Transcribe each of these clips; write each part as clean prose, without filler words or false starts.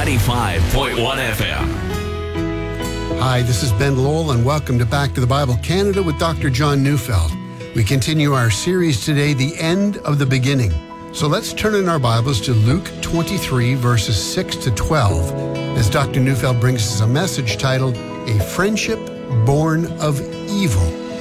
95.1 FM. Hi, this is Ben Lowell, and welcome to Back to the Bible Canada with Dr. John Neufeld. We continue our series today, The End of the Beginning. So let's turn in our Bibles to Luke 23, verses 6 to 12, as Dr. Neufeld brings us a message titled, A Friendship Born of Evil.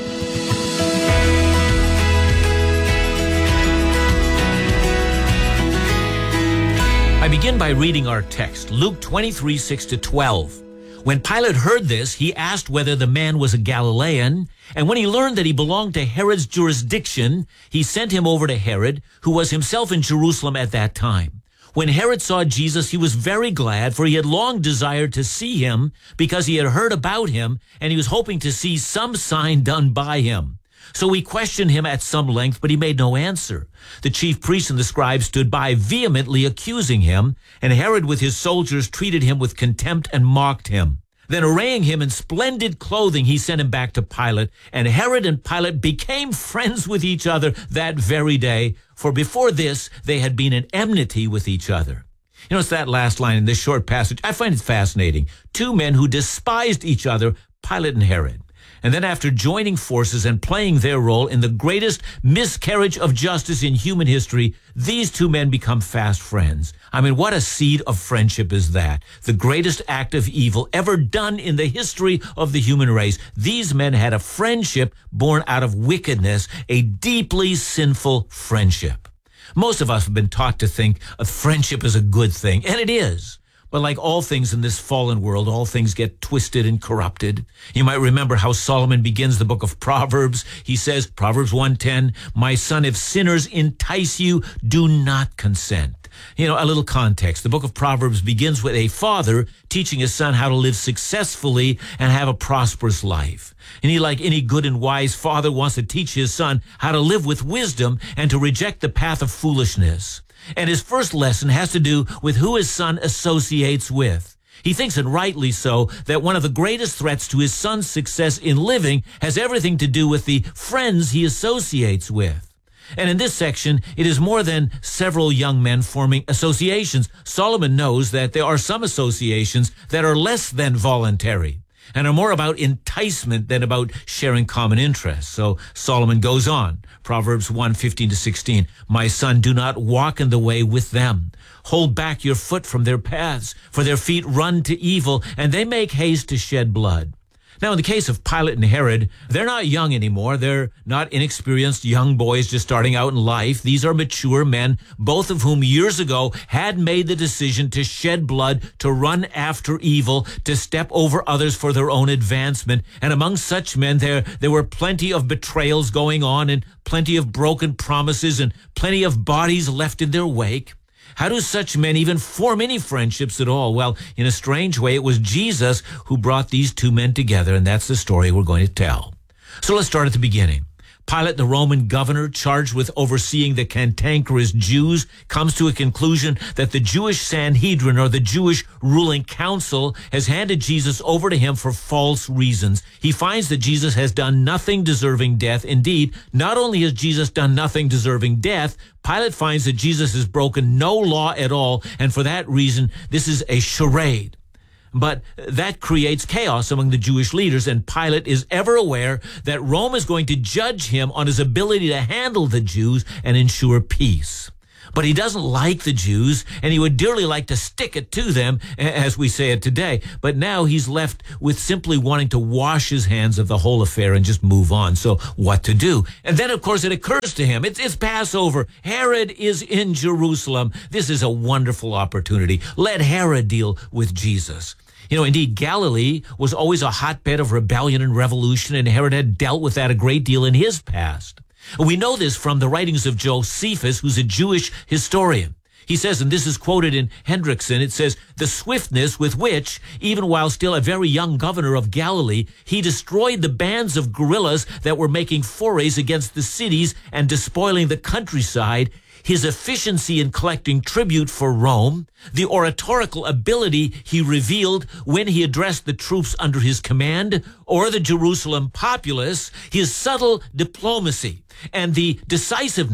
I begin by reading our text, Luke 23, 6 to 12. When Pilate heard this, he asked whether the man was a Galilean, and when he learned that he belonged to Herod's jurisdiction, he sent him over to Herod, who was himself in Jerusalem at that time. When Herod saw Jesus, he was very glad, for he had long desired to see him, because he had heard about him, and he was hoping to see some sign done by him. So he questioned him at some length, but he made no answer. The chief priests and the scribes stood by, vehemently accusing him, and Herod with his soldiers treated him with contempt and mocked him. Then arraying him in splendid clothing, he sent him back to Pilate, and Herod and Pilate became friends with each other that very day, for before this they had been in enmity with each other. You know, it's that last line in this short passage. I find it fascinating. Two men who despised each other, Pilate and Herod. And then after joining forces and playing their role in the greatest miscarriage of justice in human history, these two men become fast friends. I mean, what a seed of friendship is that? The greatest act of evil ever done in the history of the human race. These men had a friendship born out of wickedness, a deeply sinful friendship. Most of us have been taught to think a friendship is a good thing, and it is. But like all things in this fallen world, all things get twisted and corrupted. You might remember how Solomon begins the book of Proverbs. He says, Proverbs 1:10, "My son, if sinners entice you, do not consent." You know, a little context. The book of Proverbs begins with a father teaching his son how to live successfully and have a prosperous life. And he, like any good and wise father, wants to teach his son how to live with wisdom and to reject the path of foolishness. And his first lesson has to do with who his son associates with. He thinks, and rightly so, that one of the greatest threats to his son's success in living has everything to do with the friends he associates with. And in this section, it is more than several young men forming associations. Solomon knows that there are some associations that are less than voluntary and are more about enticement than about sharing common interests. So Solomon goes on, Proverbs 1:15 to 16, "My son, do not walk in the way with them. Hold back your foot from their paths, for their feet run to evil, and they make haste to shed blood." Now, in the case of Pilate and Herod, they're not young anymore. They're not inexperienced young boys just starting out in life. These are mature men, both of whom years ago had made the decision to shed blood, to run after evil, to step over others for their own advancement. And among such men, there were plenty of betrayals going on and plenty of broken promises and plenty of bodies left in their wake. How do such men even form any friendships at all? Well, in a strange way, it was Jesus who brought these two men together, and that's the story we're going to tell. So let's start at the beginning. Pilate, the Roman governor charged with overseeing the cantankerous Jews, comes to a conclusion that the Jewish Sanhedrin, or the Jewish ruling council, has handed Jesus over to him for false reasons. He finds that Jesus has done nothing deserving death. Indeed, not only has Jesus done nothing deserving death, Pilate finds that Jesus has broken no law at all, and for that reason, this is a charade. But that creates chaos among the Jewish leaders, and Pilate is ever aware that Rome is going to judge him on his ability to handle the Jews and ensure peace. But he doesn't like the Jews, and he would dearly like to stick it to them, as we say it today. But now he's left with simply wanting to wash his hands of the whole affair and just move on. So what to do? And then, of course, it occurs to him, it's Passover. Herod is in Jerusalem. This is a wonderful opportunity. Let Herod deal with Jesus. You know, indeed, Galilee was always a hotbed of rebellion and revolution, and Herod had dealt with that a great deal in his past. We know this from the writings of Josephus, who's a Jewish historian. He says, and this is quoted in Hendrickson, it says, "The swiftness with which, even while still a very young governor of Galilee, he destroyed the bands of guerrillas that were making forays against the cities and despoiling the countryside, his efficiency in collecting tribute for Rome, the oratorical ability he revealed when he addressed the troops under his command, or the Jerusalem populace, his subtle diplomacy, and the decisiveness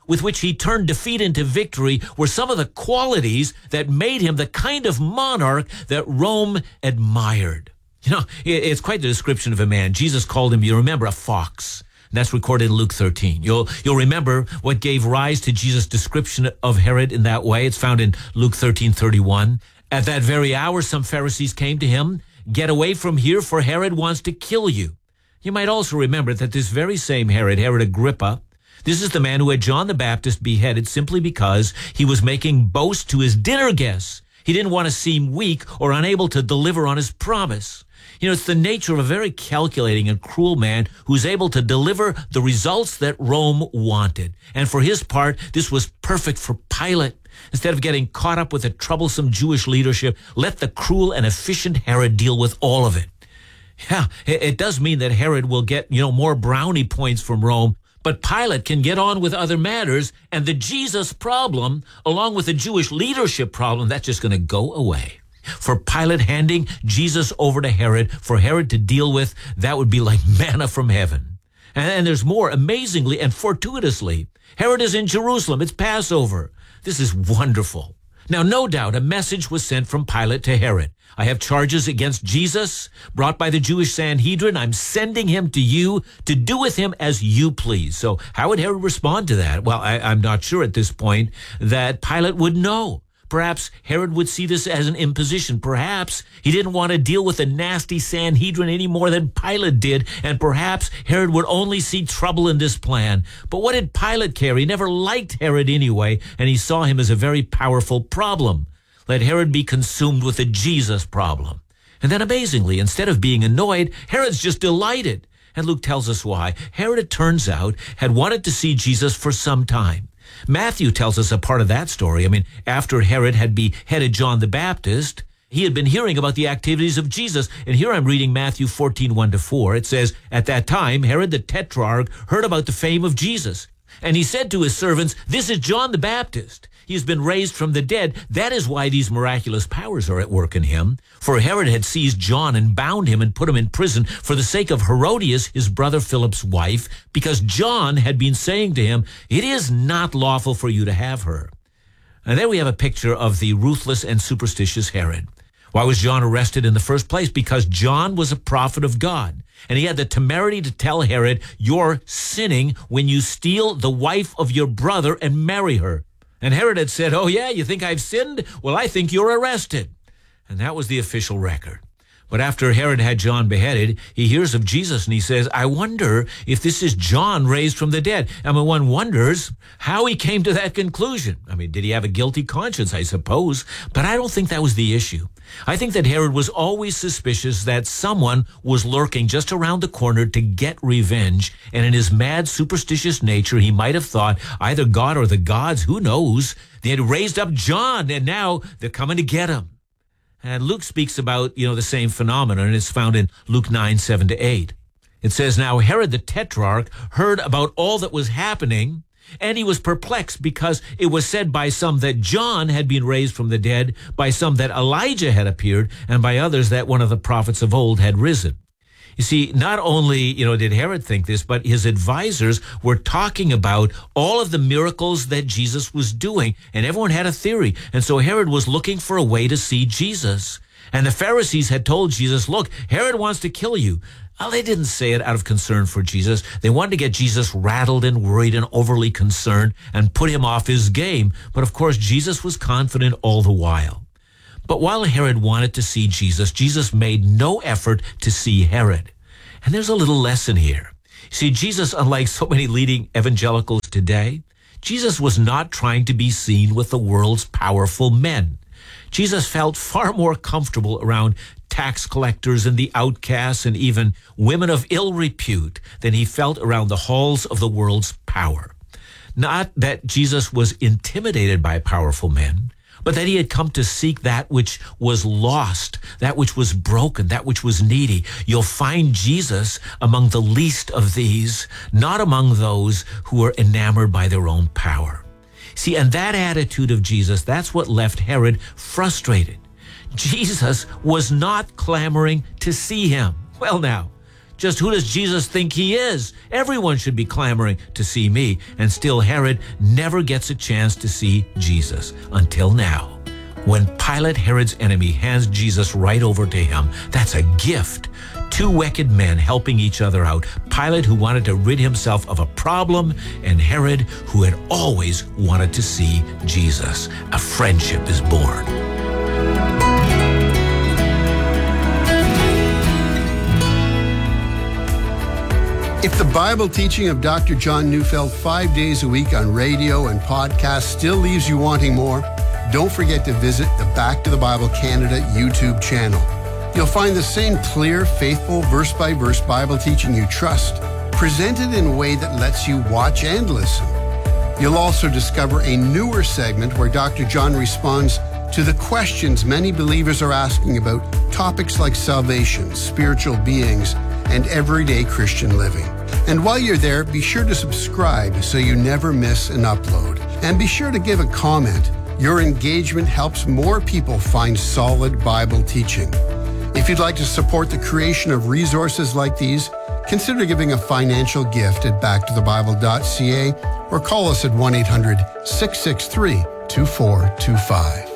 with which he turned defeat into victory were some of the qualities that made him the kind of monarch that Rome admired. You know, it's quite the description of a man. Jesus called him, you remember, a fox. And that's recorded in Luke 13. You'll remember what gave rise to Jesus' description of Herod in that way. It's found in Luke 13:31. At that very hour, some Pharisees came to him. Get away from here, for Herod wants to kill you. You might also remember that this very same Herod Agrippa, this is the man who had John the Baptist beheaded simply because he was making boasts to his dinner guests. He didn't want to seem weak or unable to deliver on his promise. You know, it's the nature of a very calculating and cruel man who's able to deliver the results that Rome wanted. And for his part, this was perfect for Pilate. Instead of getting caught up with the troublesome Jewish leadership, let the cruel and efficient Herod deal with all of it. Yeah, it does mean that Herod will get, more brownie points from Rome, but Pilate can get on with other matters, and the Jesus problem, along with the Jewish leadership problem, that's just going to go away. For Pilate handing Jesus over to Herod, for Herod to deal with, that would be like manna from heaven. And there's more. Amazingly and fortuitously, Herod is in Jerusalem. It's Passover. This is wonderful. Now, no doubt, a message was sent from Pilate to Herod. I have charges against Jesus brought by the Jewish Sanhedrin. I'm sending him to you to do with him as you please. So how would Herod respond to that? Well, I'm not sure at this point that Pilate would know. Perhaps Herod would see this as an imposition. Perhaps he didn't want to deal with the nasty Sanhedrin any more than Pilate did, and perhaps Herod would only see trouble in this plan. But what did Pilate care? He never liked Herod anyway, and he saw him as a very powerful problem. Let Herod be consumed with the Jesus problem. And then amazingly, instead of being annoyed, Herod's just delighted. And Luke tells us why. Herod, it turns out, had wanted to see Jesus for some time. Matthew tells us a part of that story. After Herod had beheaded John the Baptist, he had been hearing about the activities of Jesus. And here I'm reading Matthew 14:1-4. It says, at that time, Herod the Tetrarch heard about the fame of Jesus. And he said to his servants, this is John the Baptist. He has been raised from the dead. That is why these miraculous powers are at work in him. For Herod had seized John and bound him and put him in prison for the sake of Herodias, his brother Philip's wife, because John had been saying to him, it is not lawful for you to have her. And there we have a picture of the ruthless and superstitious Herod. Why was John arrested in the first place? Because John was a prophet of God. And he had the temerity to tell Herod, you're sinning when you steal the wife of your brother and marry her. And Herod had said, oh yeah, you think I've sinned? Well, I think you're arrested. And that was the official record. But after Herod had John beheaded, he hears of Jesus and he says, I wonder if this is John raised from the dead. One wonders how he came to that conclusion. Did he have a guilty conscience? I suppose. But I don't think that was the issue. I think that Herod was always suspicious that someone was lurking just around the corner to get revenge. And in his mad, superstitious nature, he might have thought either God or the gods, who knows, they had raised up John and now they're coming to get him. And Luke speaks about, the same phenomenon, and it's found in Luke 9:7-8. It says, now Herod the Tetrarch heard about all that was happening, and he was perplexed because it was said by some that John had been raised from the dead, by some that Elijah had appeared, and by others that one of the prophets of old had risen. You see, not only, did Herod think this, but his advisors were talking about all of the miracles that Jesus was doing, and everyone had a theory. And so Herod was looking for a way to see Jesus. And the Pharisees had told Jesus, look, Herod wants to kill you. Well, they didn't say it out of concern for Jesus. They wanted to get Jesus rattled and worried and overly concerned and put him off his game. But of course, Jesus was confident all the while. But while Herod wanted to see Jesus, Jesus made no effort to see Herod. And there's a little lesson here. See, Jesus, unlike so many leading evangelicals today, Jesus was not trying to be seen with the world's powerful men. Jesus felt far more comfortable around tax collectors and the outcasts and even women of ill repute than he felt around the halls of the world's power. Not that Jesus was intimidated by powerful men, but that he had come to seek that which was lost, that which was broken, that which was needy. You'll find Jesus among the least of these, not among those who are enamored by their own power. See, and that attitude of Jesus, that's what left Herod frustrated. Jesus was not clamoring to see him. Well now, Just who does Jesus think he is? Everyone should be clamoring to see me. And still Herod never gets a chance to see Jesus until now. When Pilate, Herod's enemy, hands Jesus right over to him, that's a gift. Two wicked men helping each other out. Pilate, who wanted to rid himself of a problem, and Herod, who had always wanted to see Jesus. A friendship is born. If the Bible teaching of Dr. John Neufeld 5 days a week on radio and podcast still leaves you wanting more, don't forget to visit the Back to the Bible Canada YouTube channel. You'll find the same clear, faithful, verse-by-verse Bible teaching you trust, presented in a way that lets you watch and listen. You'll also discover a newer segment where Dr. John responds to the questions many believers are asking about topics like salvation, spiritual beings, and everyday Christian living. And while you're there, be sure to subscribe so you never miss an upload. And be sure to give a comment. Your engagement helps more people find solid Bible teaching. If you'd like to support the creation of resources like these, consider giving a financial gift at backtothebible.ca or call us at 1-800-663-2425.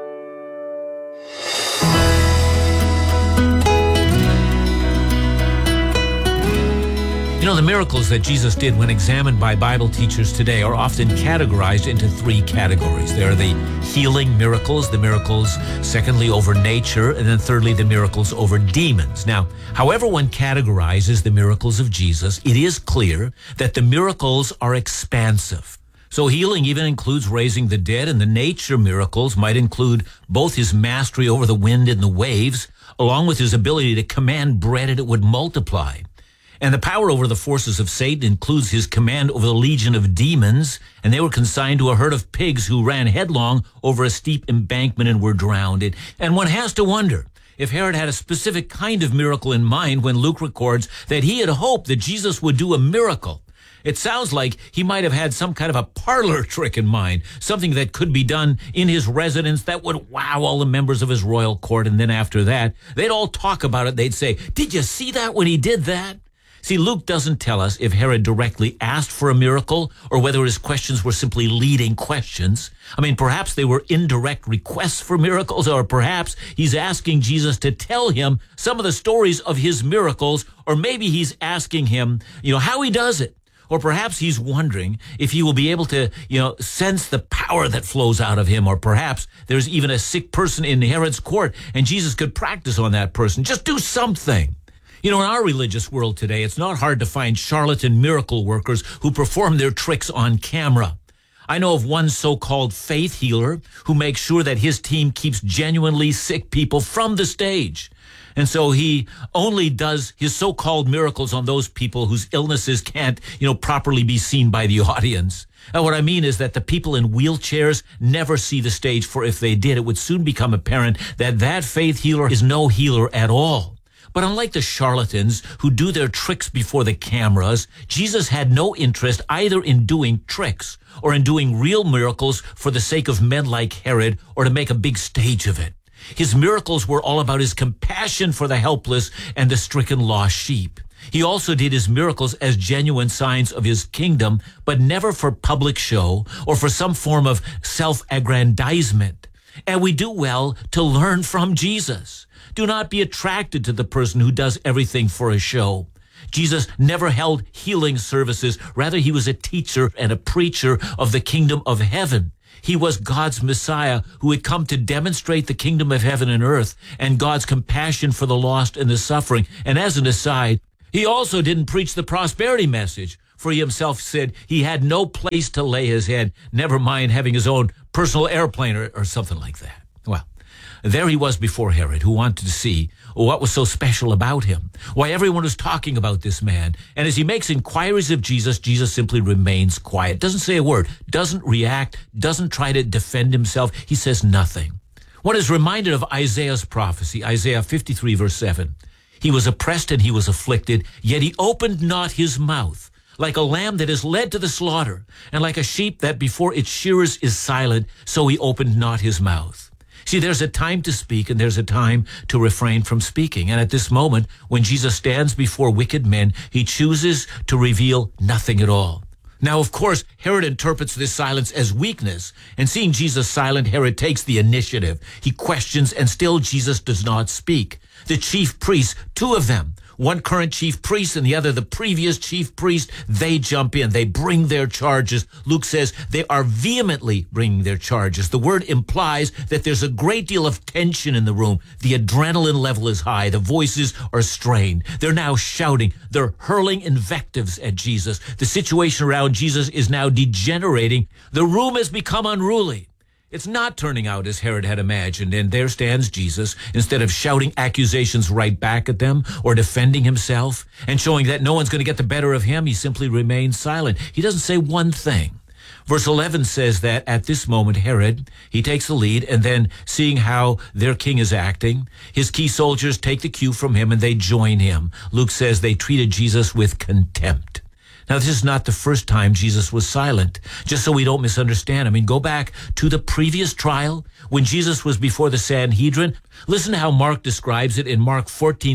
You know, the miracles that Jesus did when examined by Bible teachers today are often categorized into three categories. There are the healing miracles, the miracles, secondly, over nature, and then thirdly, the miracles over demons. Now, however one categorizes the miracles of Jesus, it is clear that the miracles are expansive. So healing even includes raising the dead, and the nature miracles might include both his mastery over the wind and the waves, along with his ability to command bread and it would multiply. And the power over the forces of Satan includes his command over the legion of demons, and they were consigned to a herd of pigs who ran headlong over a steep embankment and were drowned. And one has to wonder if Herod had a specific kind of miracle in mind when Luke records that he had hoped that Jesus would do a miracle. It sounds like he might have had some kind of a parlor trick in mind, something that could be done in his residence that would wow all the members of his royal court. And then after that, they'd all talk about it. They'd say, "Did you see that when he did that?" See, Luke doesn't tell us if Herod directly asked for a miracle or whether his questions were simply leading questions. I mean, perhaps they were indirect requests for miracles, or perhaps he's asking Jesus to tell him some of the stories of his miracles, or maybe he's asking him, how he does it. Or perhaps he's wondering if he will be able to, sense the power that flows out of him. Or perhaps there's even a sick person in Herod's court and Jesus could practice on that person. Just do something. In our religious world today, it's not hard to find charlatan miracle workers who perform their tricks on camera. I know of one so-called faith healer who makes sure that his team keeps genuinely sick people from the stage. And so he only does his so-called miracles on those people whose illnesses can't, properly be seen by the audience. And what I mean is that the people in wheelchairs never see the stage, for if they did, it would soon become apparent that that faith healer is no healer at all. But unlike the charlatans who do their tricks before the cameras, Jesus had no interest either in doing tricks or in doing real miracles for the sake of men like Herod or to make a big stage of it. His miracles were all about his compassion for the helpless and the stricken lost sheep. He also did his miracles as genuine signs of his kingdom, but never for public show or for some form of self-aggrandizement. And we do well to learn from Jesus. Do not be attracted to the person who does everything for a show. Jesus never held healing services. Rather, he was a teacher and a preacher of the kingdom of heaven. He was God's Messiah who had come to demonstrate the kingdom of heaven and earth and God's compassion for the lost and the suffering. And as an aside, he also didn't preach the prosperity message, for he himself said he had no place to lay his head, never mind having his own personal airplane or something like that. Well, there he was before Herod, who wanted to see what was so special about him, why everyone was talking about this man. And as he makes inquiries of Jesus, Jesus simply remains quiet, doesn't say a word, doesn't react, doesn't try to defend himself. He says nothing. One is reminded of Isaiah's prophecy, Isaiah 53, verse 7. He was oppressed and he was afflicted, yet he opened not his mouth. Like a lamb that is led to the slaughter, and like a sheep that before its shearers is silent, so he opened not his mouth. See, there's a time to speak and there's a time to refrain from speaking. And at this moment, when Jesus stands before wicked men, he chooses to reveal nothing at all. Now, of course, Herod interprets this silence as weakness. And seeing Jesus silent, Herod takes the initiative. He questions, and still Jesus does not speak. The chief priests, two of them, one current chief priest and the other the previous chief priest, they jump in. They bring their charges. Luke says they are vehemently bringing their charges. The word implies that there's a great deal of tension in the room. The adrenaline level is high. The voices are strained. They're now shouting. They're hurling invectives at Jesus. The situation around Jesus is now degenerating. The room has become unruly. It's not turning out as Herod had imagined, and there stands Jesus. Instead of shouting accusations right back at them or defending himself and showing that no one's going to get the better of him, he simply remains silent. He doesn't say one thing. Verse 11 says that at this moment, Herod, he takes the lead, and then seeing how their king is acting, his key soldiers take the cue from him and they join him. Luke says they treated Jesus with contempt. Now, this is not the first time Jesus was silent, just so we don't misunderstand. I mean, go back to the previous trial when Jesus was before the Sanhedrin. Listen to how Mark describes it in Mark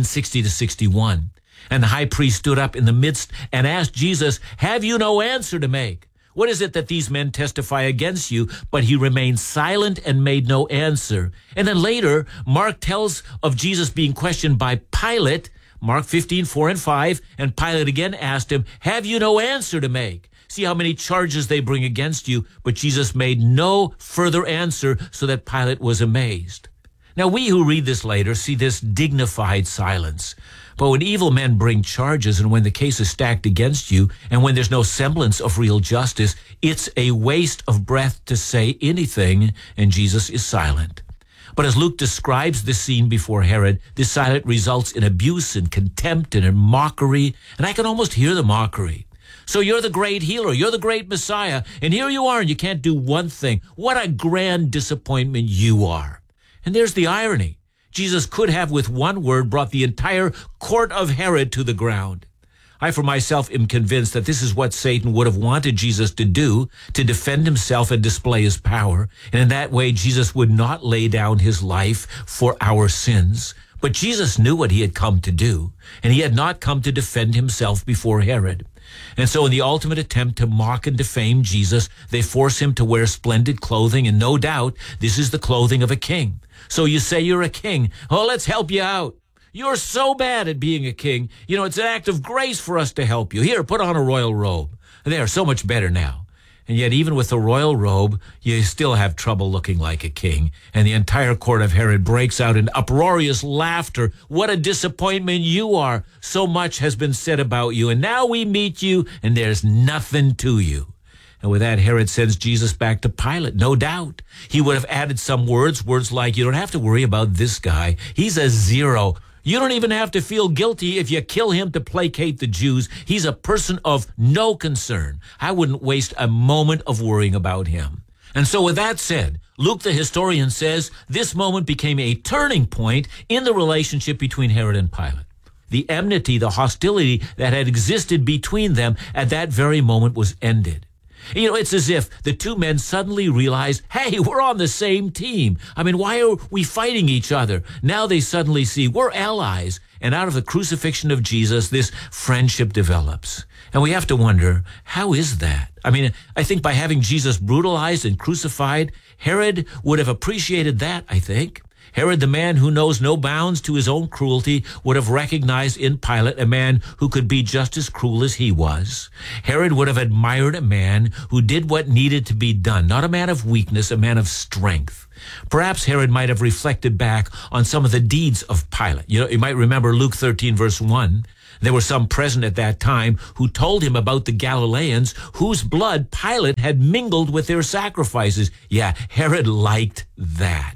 14:60-61. And the high priest stood up in the midst and asked Jesus, "Have you no answer to make? What is it that these men testify against you?" But he remained silent and made no answer. And then later, Mark tells of Jesus being questioned by Pilate, Mark 15:4-5, and Pilate again asked him, "Have you no answer to make?" See how many charges they bring against you, but Jesus made no further answer, so that Pilate was amazed. Now, we who read this later see this dignified silence. But when evil men bring charges and when the case is stacked against you and when there's no semblance of real justice, it's a waste of breath to say anything, and Jesus is silent. But as Luke describes this scene before Herod, this silence results in abuse and contempt and in mockery, and I can almost hear the mockery. So you're the great healer, you're the great Messiah, and here you are and you can't do one thing. What a grand disappointment you are. And there's the irony. Jesus could have with one word brought the entire court of Herod to the ground. I, for myself, am convinced that this is what Satan would have wanted Jesus to do, to defend himself and display his power. And in that way, Jesus would not lay down his life for our sins. But Jesus knew what he had come to do, and he had not come to defend himself before Herod. And so in the ultimate attempt to mock and defame Jesus, they force him to wear splendid clothing, and no doubt this is the clothing of a king. So you say you're a king. Oh, let's help you out. You're so bad at being a king. You know, it's an act of grace for us to help you. Here, put on a royal robe. They are so much better now. And yet, even with the royal robe, you still have trouble looking like a king. And the entire court of Herod breaks out in uproarious laughter. What a disappointment you are. So much has been said about you. And now we meet you, and there's nothing to you. And with that, Herod sends Jesus back to Pilate, no doubt. He would have added some words like, "You don't have to worry about this guy. He's a zero. You don't even have to feel guilty if you kill him to placate the Jews. He's a person of no concern. I wouldn't waste a moment of worrying about him." And so with that said, Luke the historian says this moment became a turning point in the relationship between Herod and Pilate. The enmity, the hostility that had existed between them at that very moment was ended. You know, it's as if the two men suddenly realized, hey, we're on the same team. I mean, why are we fighting each other? Now they suddenly see we're allies. And out of the crucifixion of Jesus, this friendship develops. And we have to wonder, how is that? I mean, I think by having Jesus brutalized and crucified, Herod would have appreciated that, I think. Herod, the man who knows no bounds to his own cruelty, would have recognized in Pilate a man who could be just as cruel as he was. Herod would have admired a man who did what needed to be done, not a man of weakness, a man of strength. Perhaps Herod might have reflected back on some of the deeds of Pilate. You know, you might remember Luke 13, verse 1. There were some present at that time who told him about the Galileans whose blood Pilate had mingled with their sacrifices. Yeah, Herod liked that.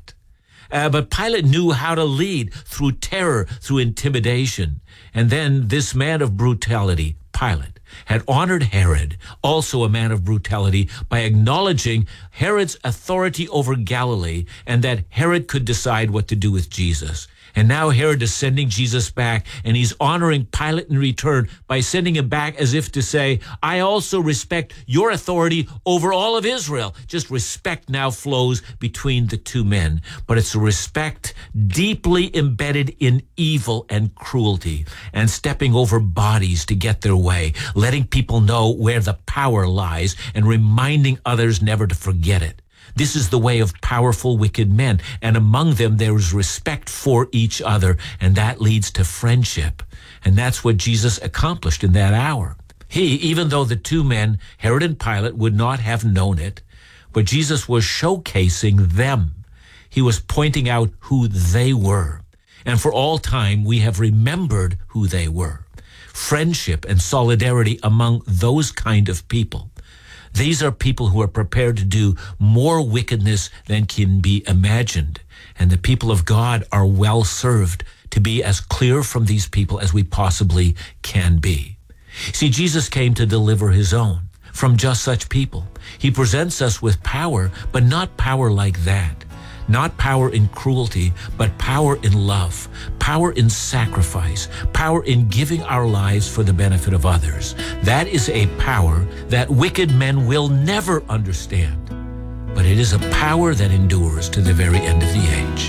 But Pilate knew how to lead through terror, through intimidation. And then this man of brutality, Pilate, had honored Herod, also a man of brutality, by acknowledging Herod's authority over Galilee and that Herod could decide what to do with Jesus. And now Herod is sending Jesus back, and he's honoring Pilate in return by sending him back as if to say, I also respect your authority over all of Israel. Just respect now flows between the two men. But it's a respect deeply embedded in evil and cruelty, and stepping over bodies to get their way, letting people know where the power lies, and reminding others never to forget it. This is the way of powerful, wicked men, and among them there is respect for each other, and that leads to friendship. And that's what Jesus accomplished in that hour. He, even though the two men, Herod and Pilate, would not have known it, but Jesus was showcasing them. He was pointing out who they were. And for all time, we have remembered who they were. Friendship and solidarity among those kind of people. These are people who are prepared to do more wickedness than can be imagined. And the people of God are well served to be as clear from these people as we possibly can be. See, Jesus came to deliver his own from just such people. He presents us with power, but not power like that. Not power in cruelty, but power in love, power in sacrifice, power in giving our lives for the benefit of others. That is a power that wicked men will never understand, but it is a power that endures to the very end of the age.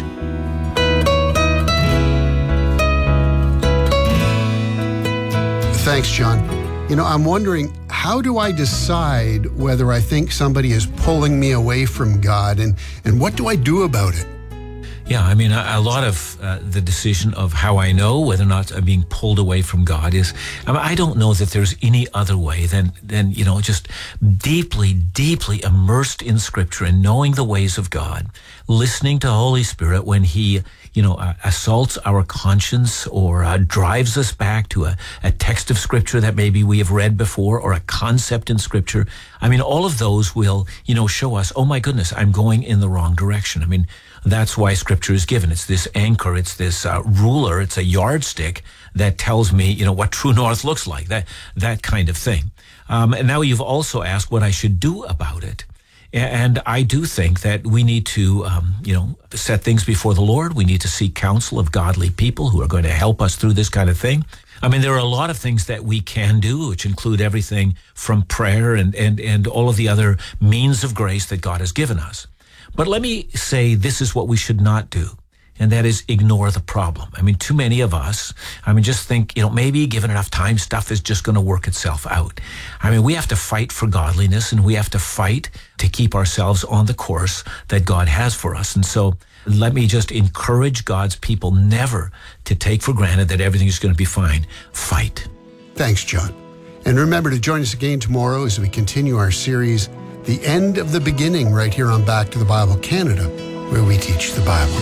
Thanks, John. You know, I'm wondering, how do I decide whether I think somebody is pulling me away from God, and what do I do about it? Yeah, I mean, a lot of the decision of how I know whether or not I'm being pulled away from God is, I don't know that there's any other way than just deeply, deeply immersed in Scripture and knowing the ways of God, listening to Holy Spirit when He, assaults our conscience or drives us back to a text of Scripture that maybe we have read before, or a concept in Scripture. I mean, all of those will, show us, oh my goodness, I'm going in the wrong direction. I mean, that's why Scripture is given. It's this anchor, it's this ruler, it's a yardstick that tells me, what true north looks like, that kind of thing. And now you've also asked what I should do about it. And I do think that we need to, set things before the Lord. We need to seek counsel of godly people who are going to help us through this kind of thing. I mean, there are a lot of things that we can do, which include everything from prayer and all of the other means of grace that God has given us. But let me say this is what we should not do, and that is ignore the problem. I mean, too many of us, just think, maybe given enough time, stuff is just going to work itself out. I mean, we have to fight for godliness, and we have to fight to keep ourselves on the course that God has for us. And so let me just encourage God's people never to take for granted that everything is going to be fine. Fight. Thanks, John. And remember to join us again tomorrow as we continue our series, The End of the Beginning, right here on Back to the Bible Canada, where we teach the Bible.